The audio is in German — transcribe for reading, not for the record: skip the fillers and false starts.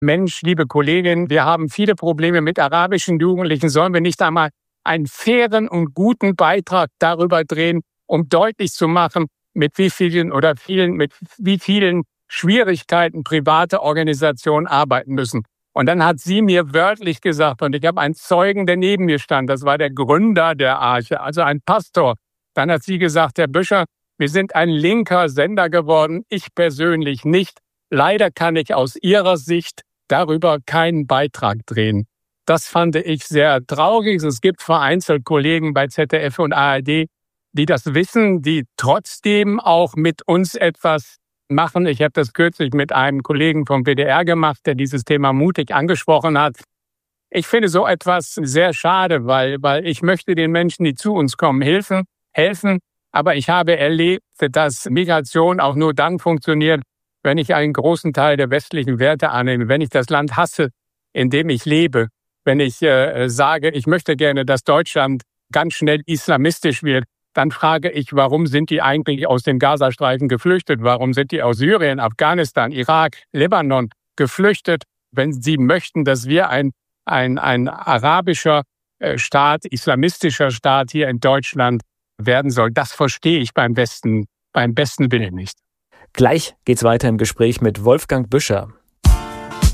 Mensch, liebe Kollegin, wir haben viele Probleme mit arabischen Jugendlichen. Sollen wir nicht einmal einen fairen und guten Beitrag darüber drehen, um deutlich zu machen, mit wie vielen Schwierigkeiten private Organisationen arbeiten müssen. Und dann hat sie mir wörtlich gesagt, und ich habe einen Zeugen, der neben mir stand, das war der Gründer der Arche, also ein Pastor. Dann hat sie gesagt, Herr Büscher, wir sind ein linker Sender geworden, ich persönlich nicht. Leider kann ich aus Ihrer Sicht darüber keinen Beitrag drehen. Das fand ich sehr traurig. Es gibt vereinzelt Kollegen bei ZDF und ARD, die das wissen, die trotzdem auch mit uns etwas machen. Ich habe das kürzlich mit einem Kollegen vom WDR gemacht, der dieses Thema mutig angesprochen hat. Ich finde so etwas sehr schade, weil ich möchte den Menschen, die zu uns kommen, helfen. Aber ich habe erlebt, dass Migration auch nur dann funktioniert, wenn ich einen großen Teil der westlichen Werte annehme, wenn ich das Land hasse, in dem ich lebe, wenn ich sage, ich möchte gerne, dass Deutschland ganz schnell islamistisch wird, dann frage ich, warum sind die eigentlich aus dem Gazastreifen geflüchtet? Warum sind die aus Syrien, Afghanistan, Irak, Libanon geflüchtet, wenn sie möchten, dass wir ein arabischer Staat, islamistischer Staat hier in Deutschland werden soll? Das verstehe ich beim besten Willen nicht. Gleich geht's weiter im Gespräch mit Wolfgang Büscher.